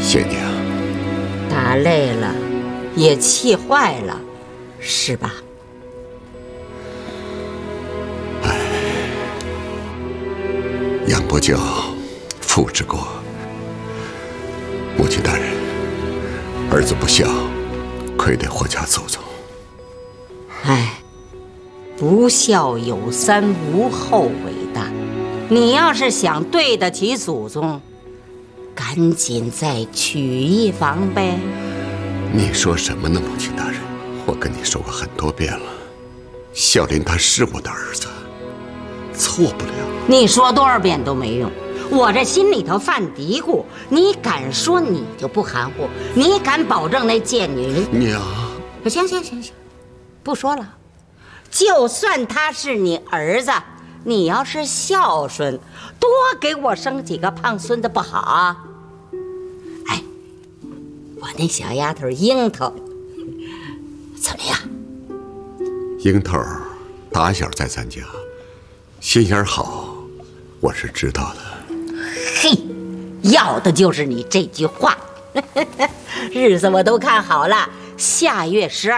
谢娘。 打累了，也气坏了，是吧？ 养不教，父之过。母亲大人，儿子不孝，愧对霍家祖宗。 哎，不孝有三，无后为大。你要是想对得起祖宗，赶紧再娶一房呗。 你说什么呢，母亲大人？我跟你说过很多遍了，孝林他是我的儿子，错不了。 你说多少遍都没用，我这心里头犯嘀咕。你敢说你就不含糊？你敢保证那贱女人？ 娘， 行，不说了。就算他是你儿子，你要是孝顺，多给我生几个胖孙子不好啊？哎，我那小丫头樱桃怎么样？ 樱桃打小在咱家，心眼好，我是知道的。 嘿，要的就是你这句话。日子我都看好了，下月12